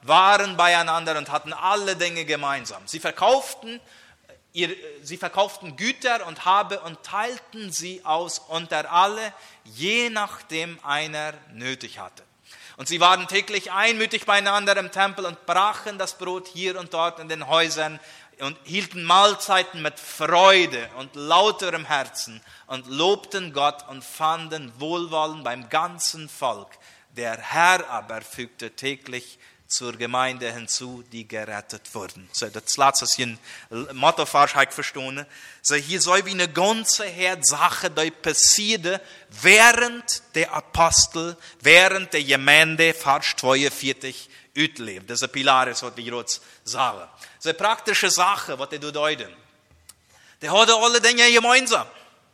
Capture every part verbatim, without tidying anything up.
waren beieinander und hatten alle Dinge gemeinsam. Sie verkauften, ihr, sie verkauften Güter und Habe und teilten sie aus unter alle, je nachdem einer nötig hatte. Und sie waren täglich einmütig beieinander im Tempel und brachen das Brot hier und dort in den Häusern und hielten Mahlzeiten mit Freude und lauterem Herzen und lobten Gott und fanden Wohlwollen beim ganzen Volk. Der Herr aber fügte täglich zur Gemeinde hinzu, die gerettet wurden. So, das letzte ist ein Motto, falsch verstanden. So, hier soll wie eine ganze Herd Sache, die passierte während der Apostel, während der Gemeinde, Vers zweiundvierzig, utlebt. Das ist ein Pilar, was wir jetzt sagen. So eine praktische Sache, was die deuten. Die hatten alle Dinge gemeinsam.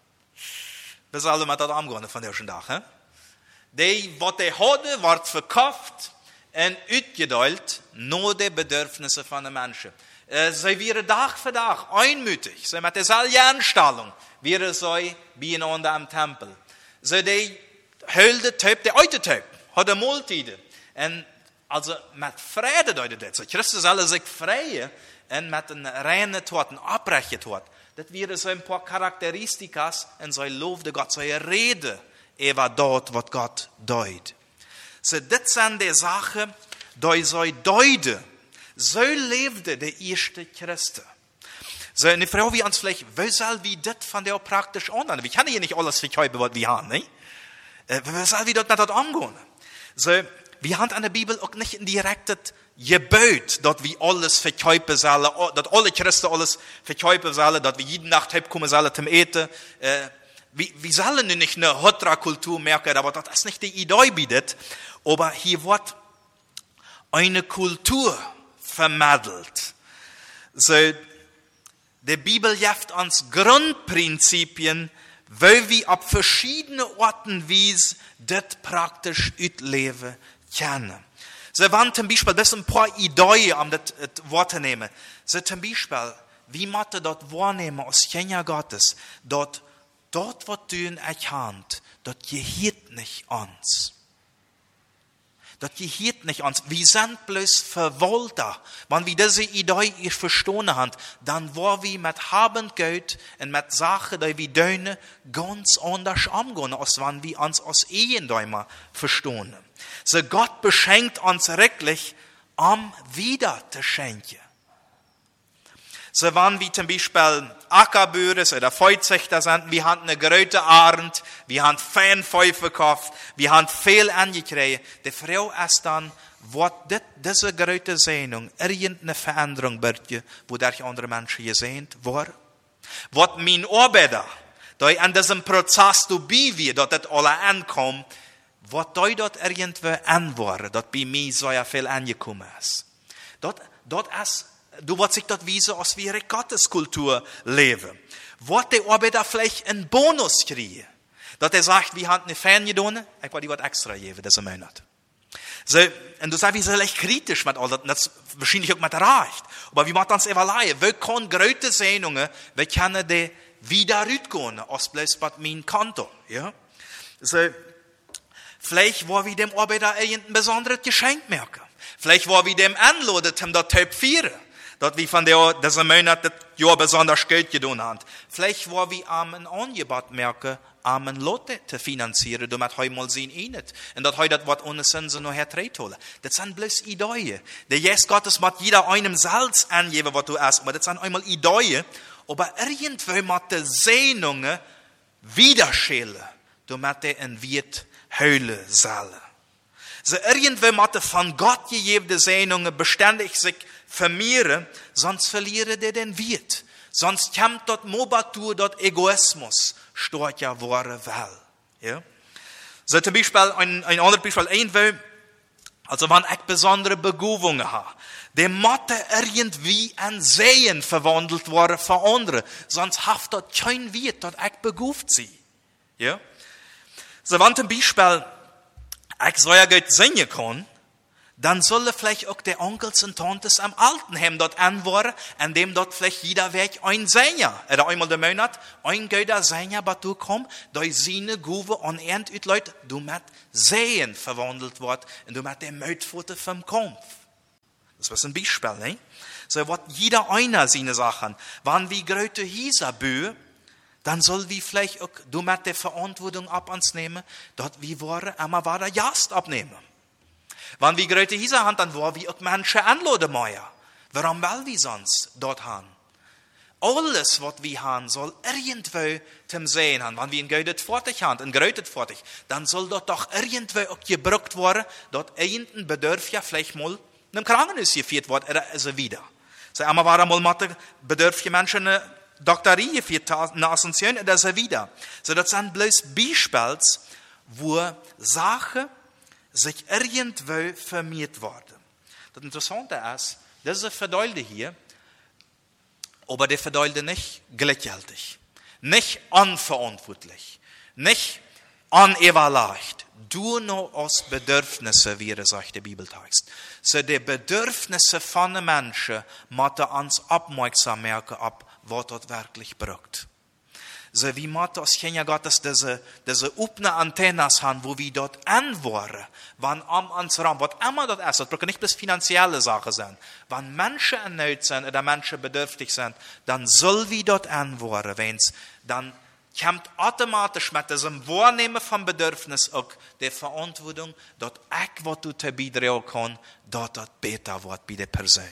Wir sollen mit das angehen von der Tag. He? Die, was die hatten, wird verkauft und ausgeteilt nur die Bedürfnisse von den Menschen. Sie wären Tag für Tag einmütig. Sie mit derselben Anstellung wären sie beieinander am Tempel. Sie die Hölde Typ, der alte Typ, hat eine Mahltide. Und also mit Freude deutet das. Christus soll sich freuen und mit einem reinen Tod, einem abbrechen Tod. Das wären so ein paar Charakteristika in sein Lob der Gott, seine Rede über dort, was Gott deutet. So, das sind die Sachen, die sie deuten. So lebte der erste Christen. So, eine Frau wie uns vielleicht, wie soll wie das von der praktisch annehmen? Wir können hier nicht alles verkaufen, was wir haben, nicht? Wie soll wir das nicht dort angehen? So, wir haben an der Bibel auch nicht ein direktes Gebot, dass wir alles verkaufen sollen, dass alle Christen alles verkaufen sollen, dass wir jeden Nacht heimkommen sollen zum Eten. Wir, wir sollen nicht eine Hotra-Kultur merken, aber das ist nicht die Idee bietet. Aber hier wird eine Kultur vermittelt. So, die Bibel gibt uns Grundprinzipien, weil wir auf verschiedene Orten wies das praktisch ausleben können. So, wenn zum Beispiel, das sind ein paar Ideen, um das, das Wort zu nehmen. So, zum Beispiel, wie man das wahrnehmen aus Kinder Gottes, dort, dort, was du in euch hand, dort gehört nicht uns. Das gehört nicht uns. Wir sind bloß verwollter. Wenn wir diese Idee ich verstanden haben, dann war wir mit Habendgeld und mit Sachen, die wir dönen, ganz anders umgehen, als wenn wir uns als Ehendäumer verstehen. So Gott beschenkt uns wirklich, um wieder zu schenken. So wenn wir zum Beispiel Ackerbauer oder Feuzüchter sind, wir haben eine große Arend, wir haben Fanfeu verkauft, wir haben viel angekriegt. Die Frau ist dann, wird diese große Sehnung irgendeine Veränderung bringen, wodurch andere Menschen gesehen wurden? Wird mein Arbeiter, da an diesem Prozess dabei wird, dass das alle ankommt, wird da dort irgendwo anworden, dass bei mir so ja viel angekommen ist. Dort, dort ist Du wirst sich dort wiesen, als wir in Gotteskultur leben. Wird der Arbeiter vielleicht einen Bonus kriegen? Dass er sagt, wir haben eine Fan getan, ich wollte was extra geben, diesen Monat. So, und du sagst, wir sind vielleicht kritisch mit all das, das ist wahrscheinlich auch mit Recht. Aber wir machen uns evaluieren, wir können große Sehnungen, wir können die wieder rausgehen, als bloß bei meinem Konto, ja? So, vielleicht war wir dem Arbeiter irgendein besonderes Geschenk merken. Vielleicht war wir dem anladen, um das Typ vieren. Dass wir von der, dieser Monat das Jahr besonders Geld getan haben. Vielleicht war wir am ein Angebot merken, am ein Lotte zu finanzieren, damit heute mal sehen ihn nicht. Und dass heute das Wort ohne Zinsen noch hertreten. Das sind bloß Ideen. Der Jesus Gottes macht jeder einem Salz angeben, was du hast. Aber das sind einmal Ideen. Aber irgendwo macht die Sehnungen widerschälen, damit er in Wirt Höhle soll. So irgendwo macht von Gott gegebene Sehnungen beständig sich vermehren, sonst verliere der den Wirt. Sonst kommt dort Mobatur, dort Egoismus, stört ja wahre Wahl. Ja? So zum Beispiel, ein, ein anderes Beispiel, ein also wenn ich besondere Begabungen habe, der Motte irgendwie an Sehen verwandelt worden von anderen, sonst haft dort kein Wirt, dort ich begabt sie. Ja? So wenn zum Beispiel, ich so ja Geld singen kann, dann soll vielleicht auch der Onkels und Tantes am Altenheim dort anwaren, an dem dort vielleicht jeder Weg ein Sänger, oder einmal der Monat, ein guter Sänger, bei du komm, da seine Guve an Ernt ut Leute, du mit Sehen verwandelt wird, und du mit der Mötfote vom Kampf. Das ist ein Beispiel, ne? So, was jeder einer seine Sachen, wenn wir Gröte Hieser bü, dann soll wir vielleicht auch, du mit der Verantwortung ab uns nehmen, dort wir waren, einmal war der Jast abnehmen. Wenn wir Gröte Hieser haben, dann war wir auch Menschen anladen meier. Warum will wir sonst dort haben? Alles, was wir haben, soll irgendwo zum Sehen haben. Wenn wir ein Geutet fertig haben, ein Grötet fertig, dann soll dort doch irgendwo auch gebrückt werden, dort irgendein Bedürf ja vielleicht mal in einem Krankenhaus geführt wird, oder so wieder. So, einmal war einmal Mathe, bedürftige Menschen eine Doktorie geführt, eine Ascension, oder so wieder. So, das sind bloß Beispiele, wo Sachen sich irgendwo vermehrt worden. Das Interessante ist, diese Verdeulte hier, aber der Verdeulte nicht gleichgültig, nicht unverantwortlich, nicht unevaluiert. Du nur aus Bedürfnisse, wie er sagt, der Bibeltext. So die Bedürfnisse von den Menschen müssen uns aufmerksam machen, ab, was dort wirklich braucht. So wie müssen aus Kinder Gottes diese, diese offene Antennas haben, wo wir dort anwaren, wann am uns Raum, was immer dort ist, das braucht nicht bloß finanzielle Sachen sein. Wenn Menschen in Not sind oder Menschen bedürftig sind, dann soll wir dort anwaren, wenn es dann kommt automatisch mit diesem Wahrnehmen von Bedürfnis auch die Verantwortung, dass ich, was du te beitragen kann, dass das besser wird bei der Person.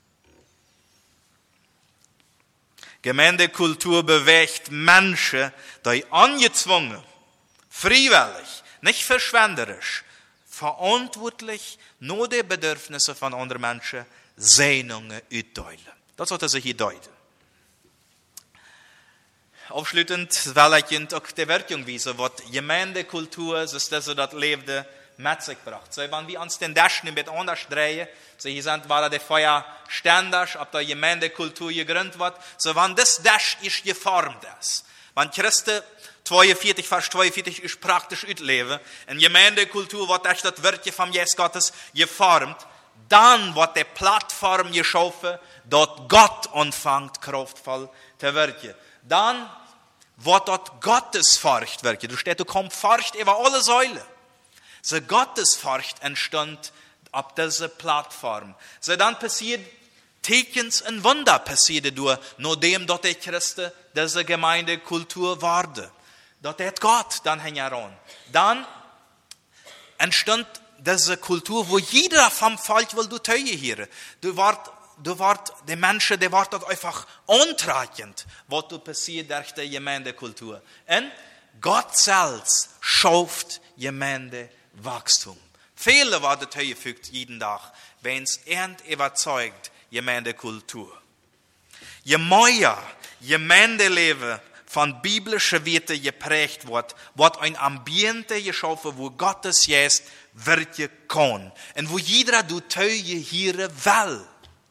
Gemeindekultur bewegt Menschen, die angezwungen, freiwillig, nicht verschwenderisch, verantwortlich nur die Bedürfnisse von anderen Menschen Sehnungen aufteilen. Das sollte sich hier deuten. Aufschließend will ich auch die Wirkung wiesen, was Gemeindekultur ist, das das Leben mit sich bracht. So, wenn wir uns den Daschen mit anders drehen, so hier sind, war der Feuer ständig, ob der Gemeindekultur gegründet wird, so wenn das Dasch ist geformt ist, wenn Christen zweiundvierzig, Vers zweiundvierzig ist praktisch ausleben, in Gemeindekultur wird das das Wörtchen vom Jesus Gottes geformt, dann wird die Plattform geschaffen, dort Gott anfängt, kraftvoll zu wirken. Dann wird dort Gottesfurcht wirken. Du steht, du kommst Furcht über alle Säulen. So Gottesfurcht entstand auf dieser Plattform. So dann passiert Tekens und Wunder passiert durch, nachdem dort die Christen diese Gemeindekultur wurde. Dort hat Gott dann heran. Dann entstand diese Kultur, wo jeder vom Volk will du Teue hier. Du wart Du wart, die Menschen, die wart einfach untragend, was du passiert durch die Gemeindekultur. Und Gott selbst schafft Gemeindewachstum. Viele werden zugefügt jeden Tag, wenn es ernt überzeugt, Gemeindekultur. Je mehr Gemeindeleben von biblischen Werten geprägt wird, wird ein Ambiente geschaffen, wo Gottes Geist wirken kann. Und wo jeder du Teue hier will.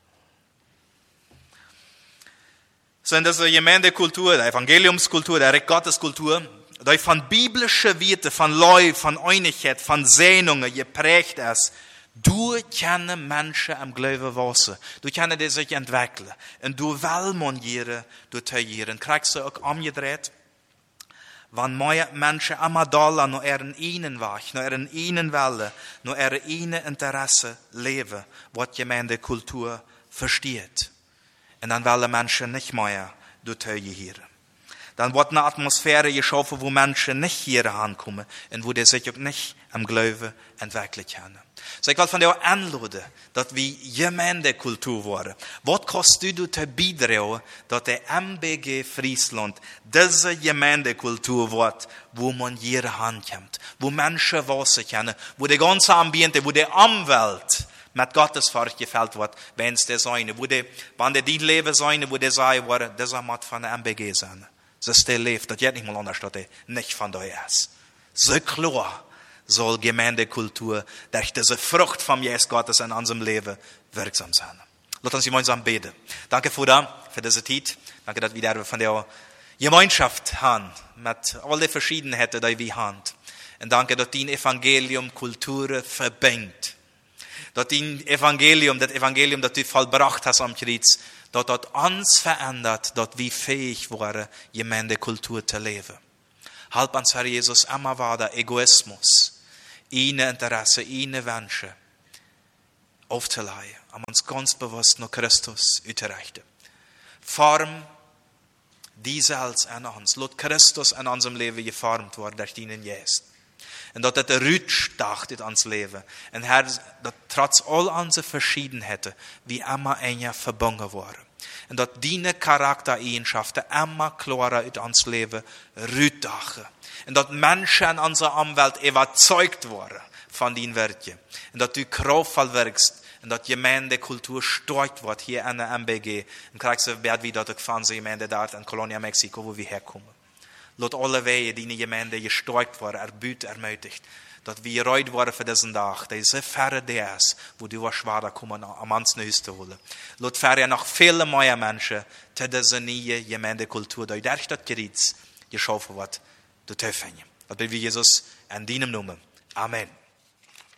So in dieser Gemeindekultur, der Evangeliumskultur, der Gotteskultur, die von biblischen Werten, von Leu, von Einigkeit, von Sehnungen geprägt ist, du kannst Menschen am Glauben wachsen. Du kannst die sich entwickeln. Und du willst monieren, du teilen. Kriegst du auch umgedreht? Wenn mehr Menschen immer da nur ihren einen Weg, nur ihren einen Wille, nur ihren einen Interesse leben, was Gemeindekultur versteht. Und dann wollen Menschen nicht mehr durch hier. Dann wird eine Atmosphäre geschaffen, wo Menschen nicht hier ankommen und wo die sich auch nicht am Glauben entwickeln können. So, ich will von dir anladen, dass wir Gemeindekultur waren. Was kannst du dir beitragen, dass der M B G Friesland diese Gemeindekultur wird, wo man hier ankommt, wo Menschen wachsen können, wo die ganze Ambiente, wo die Umwelt mit Gottesfurcht gefällt wird, wenn es der seine, wo die, wenn der die Leben seine, wo der sei, war, das muss von der M B G sein. Das ist der lebt, das geht nicht mal anders, dass er nicht von da ist. So klar soll Gemeindekultur durch diese Frucht vom Jesus Gottes in unserem Leben wirksam sein. Lass uns gemeinsam beten. Danke, Vater, für diese Zeit. Danke, dass wir von der Gemeinschaft haben, mit all den Verschiedenheiten, die wir haben. Und danke, dass dein Evangelium Kultur verbindet. Dass dein Evangelium, das Evangelium, das du vollbracht hast am Kreuz, dass das uns verändert, dass wir fähig waren, Gemeindekultur zu leben. Halb uns, Herr Jesus, immer weiter Egoismus, ihre Interesse, ihre Wünsche auf te leie, om ons ganz bewusst naar Christus uit te richten. Form diese als an ons. Laat Christus in unserem Leben geformt worden durch dienen Geest. En dat het uitstacht in ons leven. En Herr, dat trots al onze verschiedenheden, wie immer enger verbunden worden. En dat die Charaktereigenschaften immer klarer uit ons leven uitdagen. En dat mensen in onze omwelt überzeugt worden van die werkje. En dat u krachtvoll werkst. En dat Gemeinde Kultur stark wordt hier in de M B G. En krijg ze bed wie dat ik van ze Gemeinde daar in Colonia Mexico, wo we herkomen. Laat alle wegen die Gemeinde gestärkt worden, erbuut, ermutigt. Dat we gereut worden voor deze dag. Deze verre des, wo du was schwaar komen om ons naar huis te holen. Laat verre nog veel meer mensen te deze nieuwe Gemeinde Kultur, die durch dat Gericht geschaffen wordt, te vinden. Dat wil we Jesus in dienem noemen. Amen.